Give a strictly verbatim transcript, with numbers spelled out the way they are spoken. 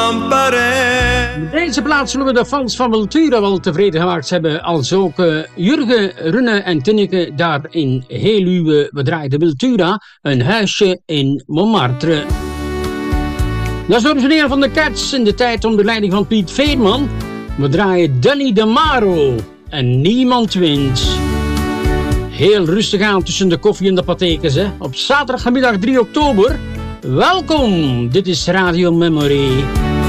lampare. Deze plaats zullen we de fans van Vultura wel tevreden gemaakt hebben. Als ook uh, Jurgen, Runne en Tinneke daar in Heeluwe. We draaien de Vultura, een huisje in Montmartre. Dat is de origineel van de Cats in de tijd onder leiding van Piet Veerman. We draaien Danny de Maro en Niemand Wint. Heel rustig aan tussen de koffie en de patekens, hè. Op zaterdagmiddag drie oktober. Welkom, dit is Radio Memory.